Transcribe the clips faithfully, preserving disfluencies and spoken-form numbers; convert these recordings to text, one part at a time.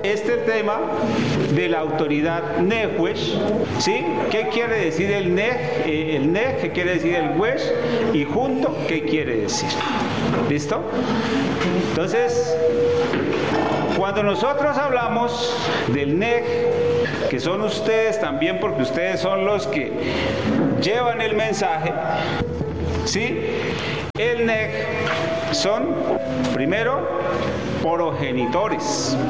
este tema de la autoridad Nehwesh, ¿sí? ¿Qué quiere decir el Neh? Eh, el Neh, ¿qué quiere decir el Wesh? Y junto, ¿qué quiere decir? ¿Listo? Entonces, cuando nosotros hablamos del Neh, que son ustedes también, porque ustedes son los que llevan el mensaje, ¿sí? El Neh son, primero, progenitores.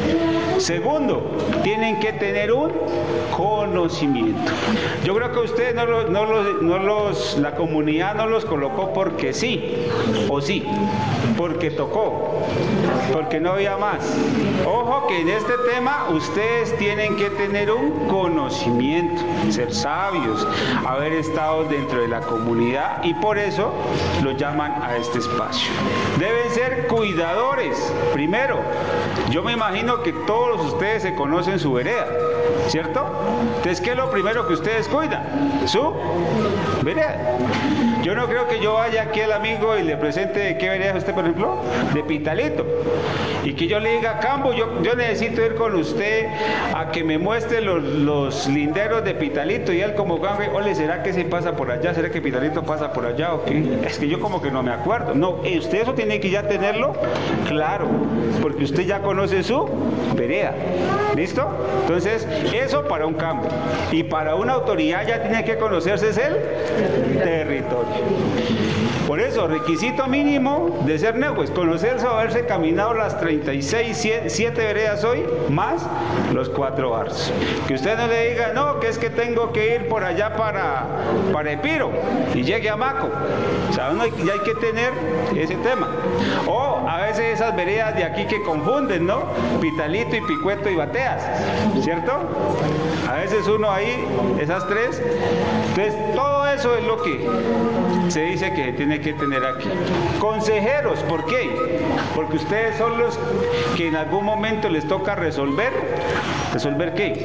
Segundo, tienen que tener un conocimiento. Yo creo que ustedes no los, no los, no los, la comunidad no los colocó porque sí, o sí, porque tocó, porque no había más. Ojo que en este tema ustedes tienen que tener un conocimiento, ser sabios, haber estado dentro de la comunidad, y por eso los llaman a este espacio. Deben ser cuidadores. Primero, yo me imagino que todos ustedes se conocen su vereda, ¿cierto? Entonces, ¿qué es lo primero que ustedes cuidan? Su vereda. Yo no creo que yo vaya aquí al amigo y le presente de qué vereda es usted, por ejemplo, de Pitalito, y que yo le diga, Cambo, yo, yo necesito ir con usted a que me muestre los, los linderos de Pitalito, y él como Cambo, ole, ¿será que se pasa por allá? ¿Será que Pitalito pasa por allá o qué? Es que yo como que no me acuerdo. No, usted eso tiene que ya tenerlo claro, porque usted ya conoce su vereda. ¿Listo? Entonces, eso para un campo. Y para una autoridad ya tiene que conocerse el territorio. Por eso, requisito mínimo de ser Nehwesh, conocerse o haberse caminado las treinta y seis, siete veredas hoy, más los cuatro barrios. Que usted no le diga, no, que es que tengo que ir por allá para, para Epiro y llegue a Maco. O sea, uno ya hay que tener ese tema. O a veces esas veredas de aquí que confunden, ¿no? Pitalito y Picueto y Bateas, ¿cierto? A veces uno ahí, esas tres. Entonces, todo eso es lo que se dice que tiene que tener aquí. Consejeros, ¿por qué? Porque ustedes son los que en algún momento les toca resolver. ¿Resolver qué?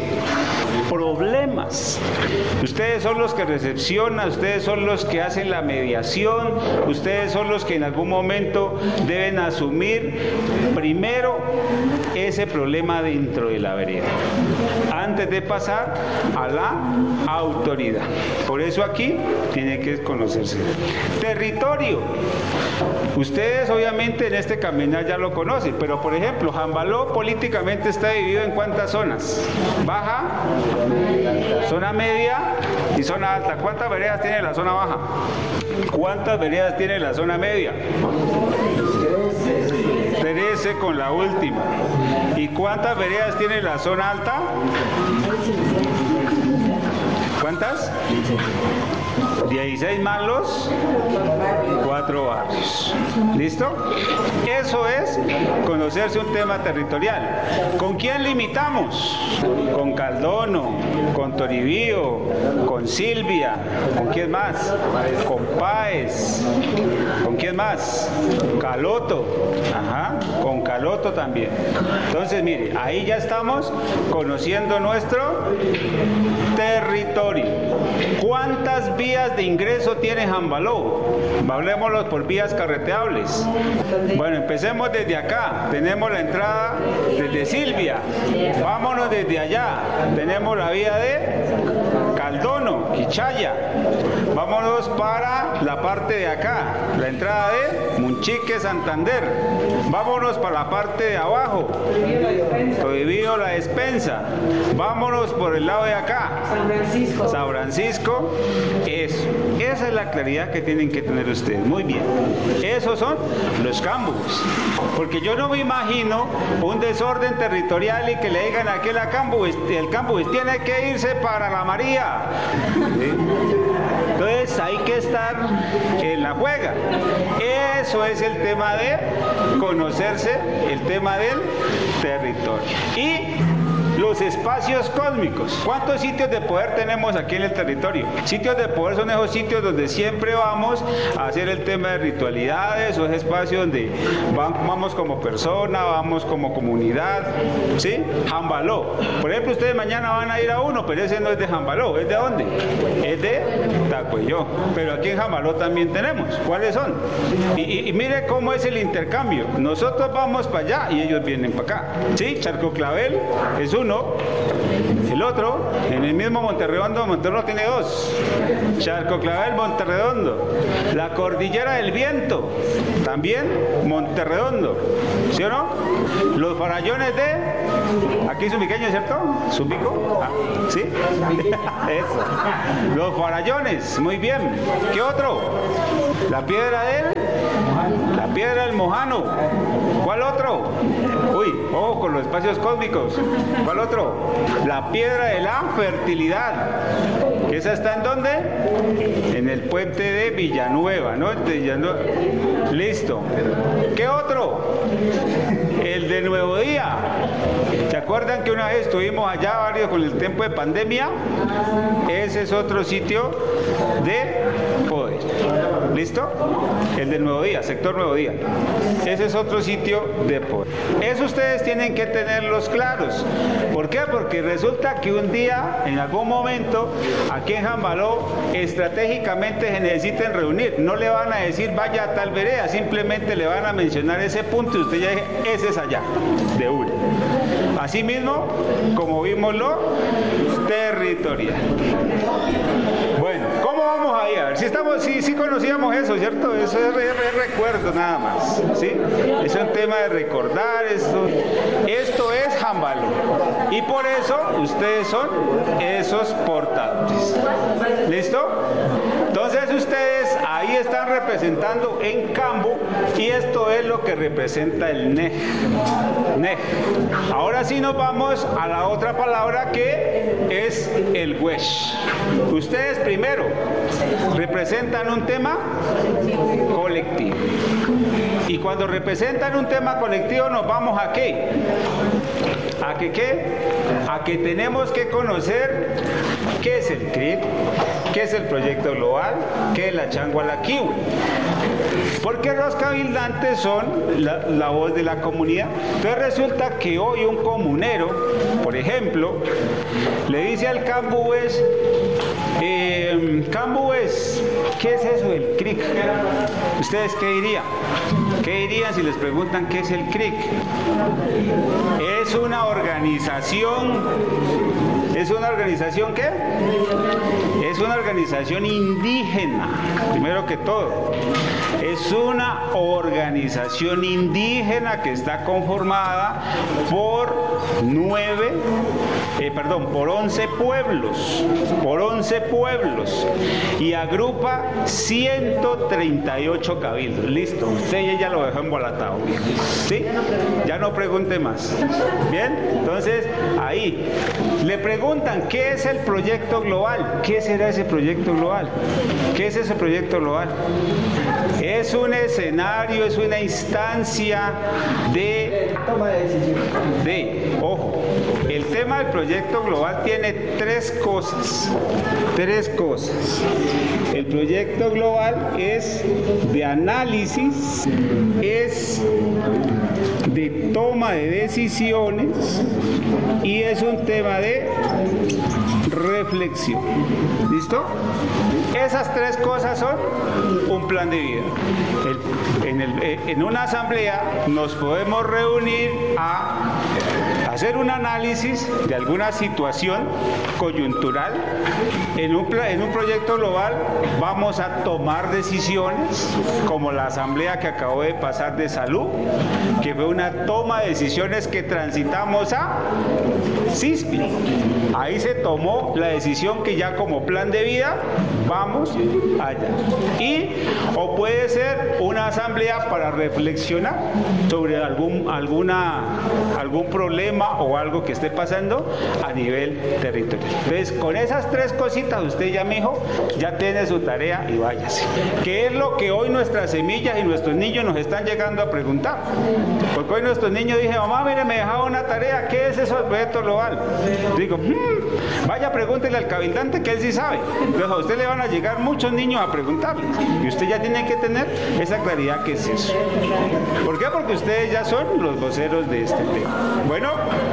Problemas. Ustedes son los que recepcionan, ustedes son los que hacen la mediación, ustedes son los que en algún momento deben asumir primero ese problema dentro de la vereda, antes de pasar a la autoridad. Por eso aquí tiene que conocerse. Territorio. Ustedes obviamente en este caminar ya lo conocen, pero por ejemplo, Jambaló políticamente está dividido en ¿cuántas zonas? Baja, zona media y zona alta. ¿Cuántas veredas tiene la zona baja? ¿Cuántas veredas tiene la zona media? trece con la última. ¿Y cuántas veredas tiene la zona alta? ¿Cuántas? dieciséis más los cuatro barrios. ¿Listo? Eso es conocerse un tema territorial. ¿Con quién limitamos? Con Caldono, con Toribío, con Silvia, ¿con quién más? Con Páez, ¿con quién más? Caloto, ajá, con Caloto también. Entonces, mire, ahí ya estamos conociendo nuestro territorio. ¿Cuántas vías de ingreso tiene Jambaló? Hablemoslo por vías carreteables. Bueno, empecemos desde acá. Tenemos la entrada desde Silvia. Vámonos desde allá. Tenemos la vía de Caldono, Quichaya. Vámonos para la parte de acá, la entrada de Munchique, Santander. Vámonos para la parte de abajo, Toribío, La Despensa. Vámonos por el lado de acá, San Francisco. San Francisco, eso. Esa es la claridad que tienen que tener ustedes. Muy bien. Esos son los cambus. Porque yo no me imagino un desorden territorial y que le digan a aquel a Cambus, el Cambus tiene que irse para la María. ¿Sí? Entonces hay que estar en la juega. Eso es el tema de conocerse, el tema del territorio. Y los espacios cósmicos. ¿Cuántos sitios de poder tenemos aquí en el territorio? Sitios de poder son esos sitios donde siempre vamos a hacer el tema de ritualidades, o es espacio donde vamos como persona, vamos como comunidad, ¿sí? Jambaló. Por ejemplo, ustedes mañana van a ir a uno, pero ese no es de Jambaló. ¿Es de dónde? Es de Tacuelló. Pero aquí en Jambaló también tenemos. ¿Cuáles son? Y, y, y mire cómo es el intercambio. Nosotros vamos para allá y ellos vienen para acá. ¿Sí? Charco Clavel es uno. El otro, en el mismo Monterredondo, Monterredondo tiene dos. Charco Clavel, Monterredondo. La Cordillera del Viento, también Monterredondo. ¿Sí o no? Los farallones de... Aquí Zumbiqueño, ¿cierto? ¿Zumbico? Ah, ¿sí? Eso. Los farallones, muy bien. ¿Qué otro? La piedra del... La piedra del Mojano. ¿Cuál otro? Uy, ojo con los espacios cósmicos. ¿Cuál otro? La piedra de la fertilidad. ¿Que esa está en dónde? En el puente de Villanueva, ¿no? De Villanueva. Listo. ¿Qué otro? El de Nuevo Día. ¿Se acuerdan que una vez estuvimos allá varios con el tiempo de pandemia? Ese es otro sitio de poder. ¿Listo? El de Nuevo Día, sector Nuevo Día. Ese es otro sitio de poder. Eso ustedes tienen que tenerlos claros. ¿Por qué? Porque resulta que un día, en algún momento, aquí en Jambaló, estratégicamente se necesiten reunir. No le van a decir vaya a tal vereda, simplemente le van a mencionar ese punto y usted ya dice, ese es allá, de una. Asimismo, como vimos lo territorial. Bueno, ¿cómo vamos ahí? A ver, si estamos, si, si conocíamos eso, ¿cierto? Eso es, es, es recuerdo nada más, ¿sí? Es un tema de recordar esto. Esto es Jambaló. Y por eso ustedes son esos portadores. ¿Listo? Entonces ustedes ahí están representando en Cambu y esto es lo que representa el N E J. N E J. Ahora sí nos vamos a la otra palabra que es el Wesh. Ustedes primero representan un tema colectivo. Y cuando representan un tema colectivo nos vamos a qué? ¿A que qué? A que tenemos que conocer qué es el C R I C, qué es el proyecto global, qué es la Changualaquiwe. Porque los cabildantes son la, la voz de la comunidad. Entonces resulta que hoy un comunero, por ejemplo, le dice al Cambués, eh, Cambués, ¿qué es eso del C R I C? ¿Ustedes qué dirían? ¿Qué dirían si les preguntan qué es el C R I C? Es una organización, ¿es una organización qué? Es una organización indígena, primero que todo. Es una organización indígena que está conformada por nueve, eh, perdón, por once pueblos, por once pueblos, y agrupa ciento treinta y ocho cabildos. Listo, usted ya lo dejó embolatado, ¿sí? Ya no pregunte más. Bien, entonces ahí le preguntan ¿qué es el proyecto global? ¿Qué será ese proyecto global? ¿Qué es ese proyecto global? Es un escenario, es una instancia de toma de decisiones. De, ojo, el tema del proyecto global tiene tres cosas, tres cosas. El proyecto global es de análisis, es de toma de decisiones y es un tema de reflexión. ¿Listo? Esas tres cosas son un plan de vida. El, en, el, en una asamblea nos podemos reunir a hacer un análisis de alguna situación coyuntural. En un, en un proyecto global vamos a tomar decisiones, como la asamblea que acabó de pasar de salud, que fue una toma de decisiones que transitamos a CISPI. Ahí se tomó la decisión que ya como plan de vida vamos allá. Y o puede ser una asamblea para reflexionar sobre algún, alguna, algún problema problema o algo que esté pasando a nivel territorial. Entonces, con esas tres cositas, usted ya, mijo, ya tiene su tarea y váyase. ¿Qué es lo que hoy nuestras semillas y nuestros niños nos están llegando a preguntar? Porque hoy nuestros niños dicen, mamá, mire, me dejaba una tarea, ¿qué es eso del proyecto global? Digo, hmm, vaya, pregúntele al cabildante que él sí sabe. Entonces a usted le van a llegar muchos niños a preguntarle y usted ya tiene que tener esa claridad que es eso. ¿Por qué? Porque ustedes ya son los voceros de este tema. Bueno,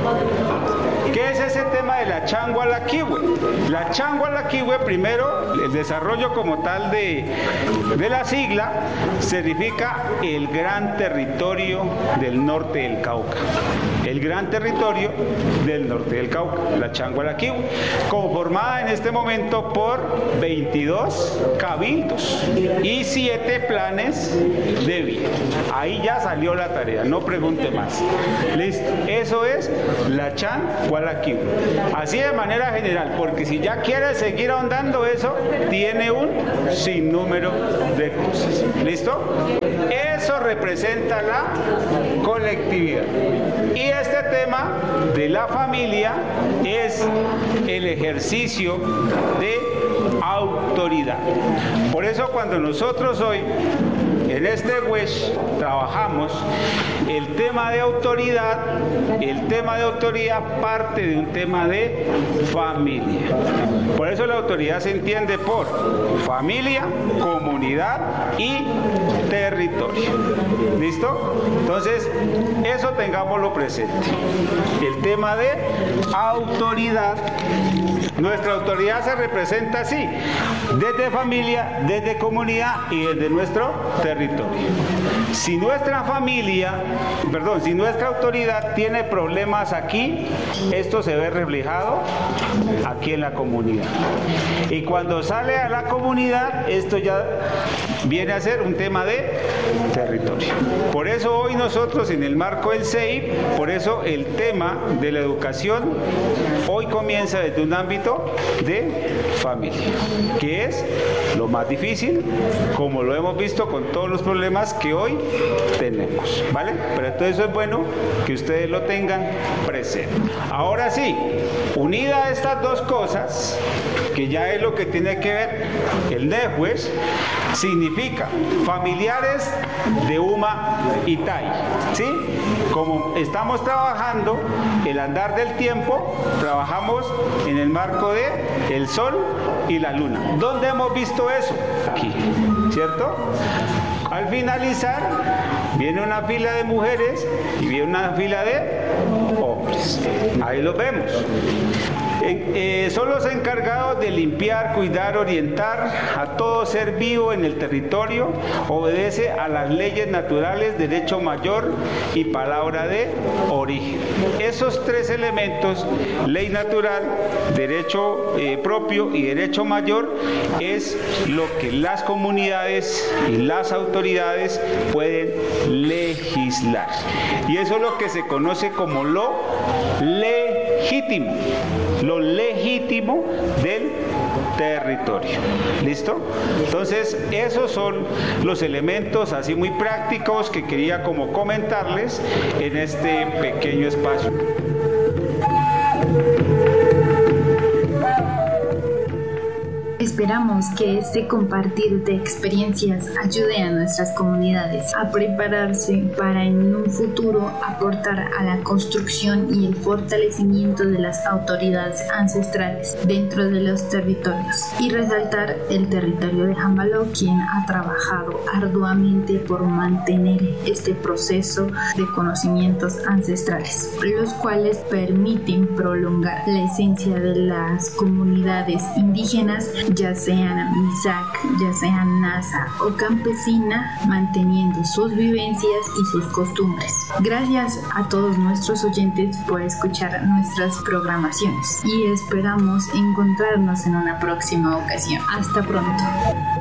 ¿qué es ese tema de la Changualaquihue? La Changualaquihue, primero, el desarrollo como tal de, de la sigla, significa el gran territorio del norte del Cauca. El gran territorio del norte del Cauca, la Changualaquihue, conformada en este momento por veintidós cabildos y siete planes de vida. Ahí ya salió la tarea, no pregunte más. Listo, eso es la Changualaquihue. Así de manera general, porque si ya quiere seguir ahondando eso, tiene un sinnúmero de cosas. ¿Listo? Eso representa la colectividad. Y este tema de la familia es el ejercicio de autoridad. Por eso cuando nosotros hoy en este W E S H trabajamos el tema de autoridad, el tema de autoridad parte de un tema de familia. Por eso la autoridad se entiende por familia, comunidad y territorio. ¿Listo? Entonces, eso tengámoslo presente. El tema de autoridad. Nuestra autoridad se representa así, desde familia, desde comunidad y desde nuestro territorio. Si nuestra familia, perdón, si nuestra autoridad tiene problemas aquí, esto se ve reflejado aquí en la comunidad. Y cuando sale a la comunidad, esto ya viene a ser un tema de territorio. Por eso hoy nosotros en el marco del C E I P, por eso el tema de la educación hoy comienza desde un ámbito de familia, que es lo más difícil, como lo hemos visto con todos los problemas que hoy tenemos, ¿vale? Pero entonces eso es bueno que ustedes lo tengan presente. Ahora sí, unida a estas dos cosas, que ya es lo que tiene que ver el N E J W E S, significa familiares de UMA y T A I, ¿sí? Como estamos trabajando el andar del tiempo, trabajamos en el marco de el sol y la luna. ¿Dónde hemos visto eso? Aquí, ¿cierto? Al finalizar, viene una fila de mujeres y viene una fila de hombres. Ahí los vemos. Eh, eh, son los encargados de limpiar, cuidar, orientar a todo ser vivo en el territorio, obedece a las leyes naturales, derecho mayor y palabra de origen. Esos tres elementos, ley natural, derecho eh, propio y derecho mayor, es lo que las comunidades y las autoridades pueden legislar. Y eso es lo que se conoce como lo legítimo. Lo legítimo del territorio. ¿Listo? Entonces, esos son los elementos así muy prácticos que quería como comentarles en este pequeño espacio. Esperamos que este compartir de experiencias ayude a nuestras comunidades a prepararse para en un futuro aportar a la construcción y el fortalecimiento de las autoridades ancestrales dentro de los territorios y resaltar el territorio de Jambaló, quien ha trabajado arduamente por mantener este proceso de conocimientos ancestrales, los cuales permiten prolongar la esencia de las comunidades indígenas, ya sean Misak, ya sean Nasa o campesina, manteniendo sus vivencias y sus costumbres. Gracias a todos nuestros oyentes por escuchar nuestras programaciones y esperamos encontrarnos en una próxima ocasión. Hasta pronto.